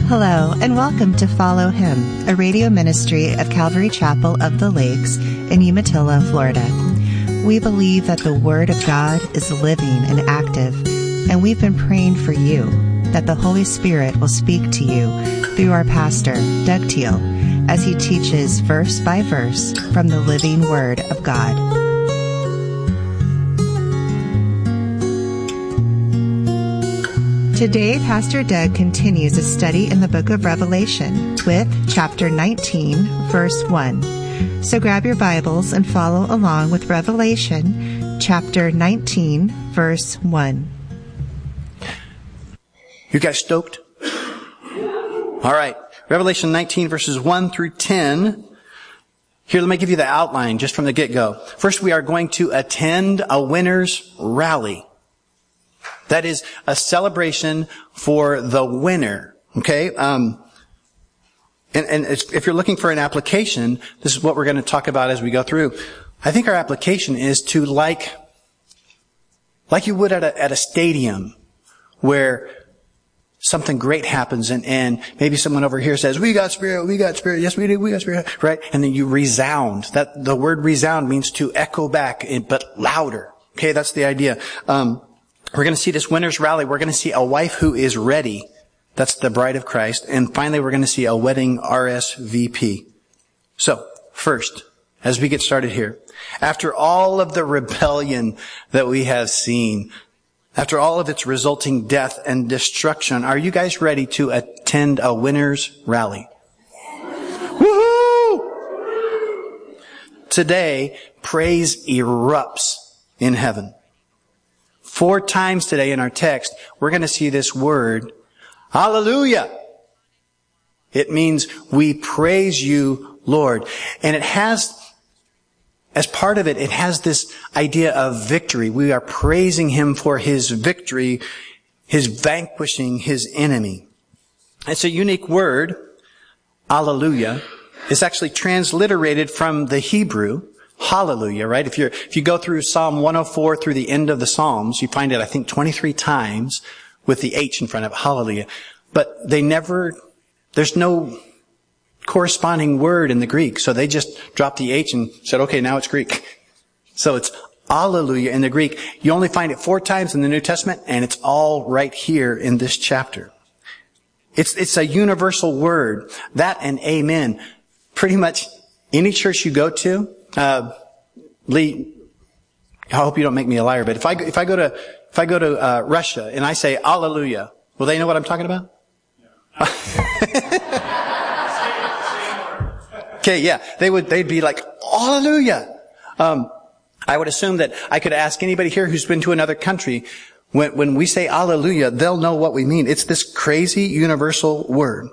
Hello, and welcome to Follow Him, a radio ministry of Calvary Chapel of the Lakes in Umatilla, Florida. We believe that the Word of God is living and active, and we've been praying for you that the Holy Spirit will speak to you through our pastor, Doug Teal, as he teaches verse by verse from the living Word of God. Today, Pastor Doug continues a study in the book of Revelation with chapter 19, verse 1. So grab your Bibles and follow along with Revelation chapter 19, verse 1. You guys stoked? All right. Revelation 19, verses 1 through 10. Here, let me give you the outline just from the get-go. First, we are going to attend a winner's rally. That is a celebration for the winner. Okay? And if you're looking for an application, this is what we're going to talk about as we go through. I think our application is to like you would at a stadium where something great happens and maybe someone over here says, we got spirit, yes we do, we got spirit, right? And then you resound. That the word resound means to echo back, but louder. Okay, that's the idea. We're going to see this winner's rally. We're going to see a wife who is ready. That's the bride of Christ. And finally, we're going to see a wedding RSVP. So, first, as we get started here, after all of the rebellion that we have seen, after all of its resulting death and destruction, are you guys ready to attend a winner's rally? Woohoo! Today, praise erupts in heaven. 4 times today in our text, we're going to see this word, hallelujah. It means we praise you, Lord. And it has, as part of it, it has this idea of victory. We are praising Him for His victory, His vanquishing His enemy. It's a unique word, hallelujah. It's actually transliterated from the Hebrew, hallelujah, right? If you go through Psalm 104 through the end of the Psalms, you find it, I think, 23 times with the H in front of it, hallelujah. But there's no corresponding word in the Greek. So they just dropped the H and said, okay, now it's Greek. So it's hallelujah in the Greek. You only find it 4 times in the New Testament, and it's all right here in this chapter. It's a universal word. That and amen. Pretty much any church you go to, Lee, I hope you don't make me a liar, but if I go to Russia and I say hallelujah, will they know what I'm talking about? Okay, yeah, they'd be like hallelujah. I would assume that I could ask anybody here who's been to another country, when we say hallelujah, they'll know what we mean. It's this crazy universal word.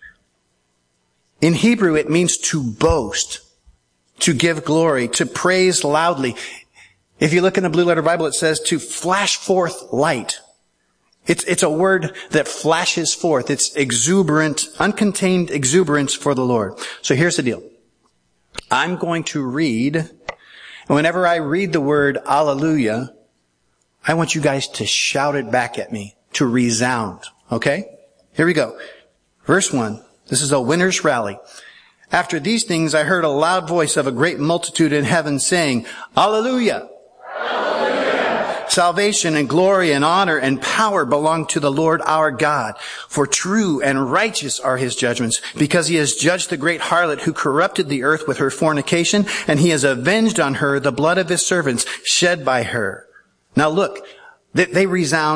In Hebrew, it means to boast, to give glory, to praise loudly. If you look in the Blue Letter Bible, it says to flash forth light. It's a word that flashes forth. It's exuberant, uncontained exuberance for the Lord. So here's the deal. I'm going to read, and whenever I read the word hallelujah, I want you guys to shout it back at me, to resound. Okay? Here we go. Verse 1. This is a winner's rally. After these things, I heard a loud voice of a great multitude in heaven saying, hallelujah! Hallelujah! Salvation and glory and honor and power belong to the Lord our God. For true and righteous are His judgments, because He has judged the great harlot who corrupted the earth with her fornication, and He has avenged on her the blood of His servants shed by her. Now look, they resound